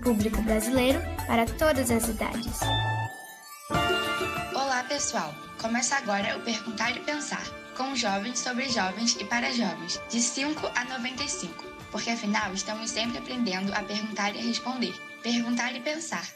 público brasileiro para todas as idades. Olá, pessoal! Começa agora o Perguntar e Pensar, com jovens sobre jovens e para jovens, de 5 a 95, porque afinal estamos sempre aprendendo a perguntar e a responder. Perguntar e Pensar.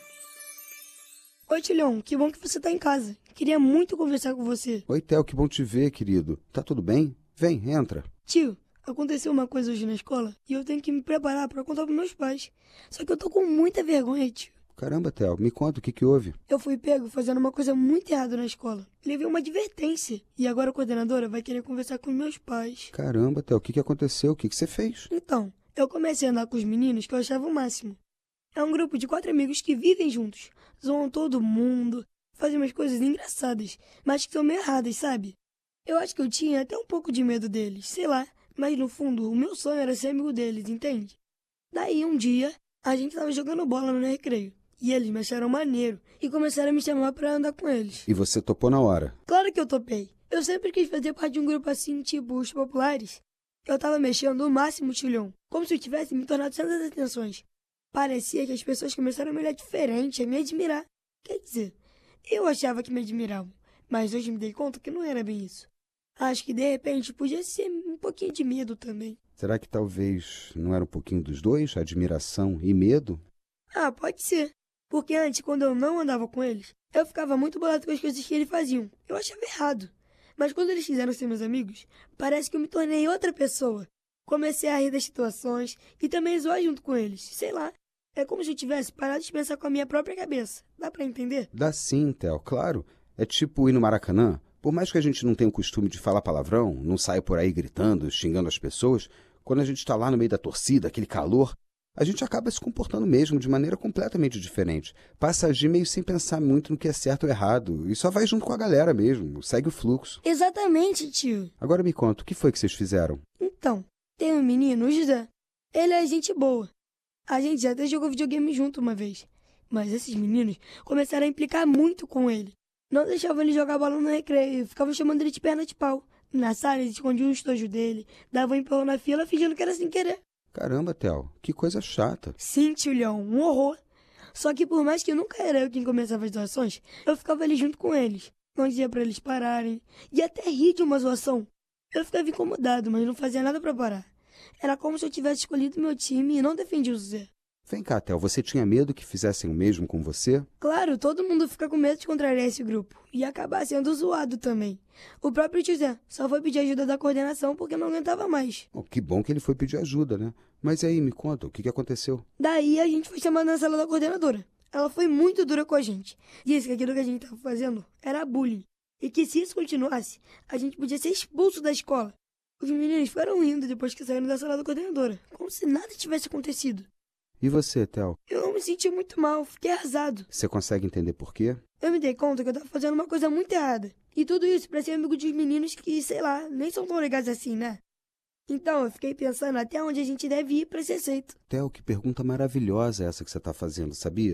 Oi, Tilhão, que bom que você tá em casa. Queria muito conversar com você. Oi, Theo, que bom te ver, querido. Tá tudo bem? Vem, entra. Tio, aconteceu uma coisa hoje na escola e eu tenho que me preparar pra contar pros meus pais. Só que eu tô com muita vergonha, tio. Caramba, Theo, me conta o que houve. Eu fui pego fazendo uma coisa muito errada na escola. Levei uma advertência. E agora a coordenadora vai querer conversar com meus pais. Caramba, Theo, o que aconteceu? O que você fez? Então, eu comecei a andar com os meninos que eu achava o máximo. É um grupo de 4 amigos que vivem juntos. Zoam todo mundo, fazem umas coisas engraçadas, mas que são meio erradas, sabe? Eu acho que eu tinha até um pouco de medo deles, sei lá. Mas no fundo, o meu sonho era ser amigo deles, entende? Daí um dia, a gente tava jogando bola no recreio. E eles me acharam maneiro e começaram a me chamar pra andar com eles. E você topou na hora? Claro que eu topei. Eu sempre quis fazer parte de um grupo assim, tipo os populares. Eu tava mexendo o máximo, Tilhão, como se eu tivesse me tornado centro das atenções. Parecia que as pessoas começaram a me olhar diferente, a me admirar. Quer dizer, eu achava que me admiravam, mas hoje me dei conta que não era bem isso. Acho que de repente podia ser um pouquinho de medo também. Será que talvez não era um pouquinho dos dois, admiração e medo? Ah, pode ser. Porque antes, quando eu não andava com eles, eu ficava muito bolado com as coisas que eles faziam. Eu achava errado. Mas quando eles quiseram ser meus amigos, parece que eu me tornei outra pessoa. Comecei a rir das situações e também zoar junto com eles. Sei lá. É como se eu tivesse parado de pensar com a minha própria cabeça. Dá pra entender? Dá sim, Theo, claro. É tipo ir no Maracanã. Por mais que a gente não tenha o costume de falar palavrão, não saia por aí gritando, xingando as pessoas, quando a gente tá lá no meio da torcida, aquele calor, a gente acaba se comportando mesmo de maneira completamente diferente. Passa a agir meio sem pensar muito no que é certo ou errado. E só vai junto com a galera mesmo, segue o fluxo. Exatamente, tio. Agora me conta, o que foi que vocês fizeram? Então, tem um menino, o José. Ele é gente boa. A gente já até jogou videogame junto uma vez. Mas esses meninos começaram a implicar muito com ele. Não deixavam ele jogar bola no recreio, ficavam chamando ele de perna de pau. Na sala eles escondiam o estojo dele, davam um empurrão na fila fingindo que era sem querer. Caramba, Theo, que coisa chata. Sim, Tilhão, um horror. Só que por mais que nunca era eu quem começava as zoações, eu ficava ali junto com eles. Não dizia pra eles pararem. E até rir de uma zoação. Eu ficava incomodado, mas não fazia nada pra parar. Era como se eu tivesse escolhido meu time e não defendia o Zé. Vem cá, Theo, você tinha medo que fizessem o mesmo com você? Claro, todo mundo fica com medo de contrariar esse grupo. E acabar sendo zoado também. O próprio tio Zé só foi pedir ajuda da coordenação porque não aguentava mais. Oh, que bom que ele foi pedir ajuda, né? Mas aí, me conta, o que aconteceu? Daí a gente foi chamado na sala da coordenadora. Ela foi muito dura com a gente. Disse que aquilo que a gente estava fazendo era bullying. E que se isso continuasse, a gente podia ser expulso da escola. Os meninos foram rindo depois que saíram da sala da coordenadora. Como se nada tivesse acontecido. E você, Theo? Eu me senti muito mal, fiquei arrasado. Você consegue entender por quê? Eu me dei conta que eu tava fazendo uma coisa muito errada. E tudo isso pra ser amigo de meninos que, sei lá, nem são tão legais assim, né? Então eu fiquei pensando até onde a gente deve ir pra ser aceito. Theo, que pergunta maravilhosa essa que você tá fazendo, sabia?